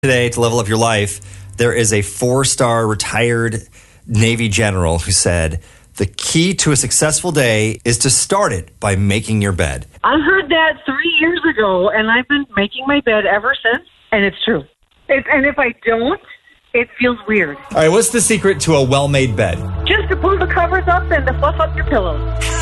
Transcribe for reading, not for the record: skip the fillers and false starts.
Today, to level up your life, there is a 4-star retired Navy general who said, the key to a successful day is to start it by making your bed. I heard that 3 years ago, and I've been making my bed ever since, and it's true. And if I don't, it feels weird. All right, what's the secret to a well-made bed? Just to pull the covers up and to fluff up your pillows.